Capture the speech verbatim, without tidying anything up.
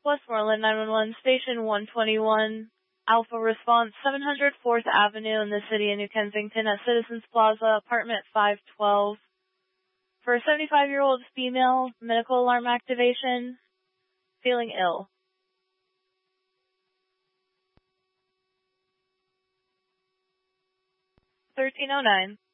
Westmoreland nine one one, Station one twenty-one, Alpha Response, seven hundred fourth Avenue in the city of New Kensington at Citizens Plaza, apartment five twelve. For a seventy-five-year-old female, medical alarm activation, feeling ill. thirteen oh nine.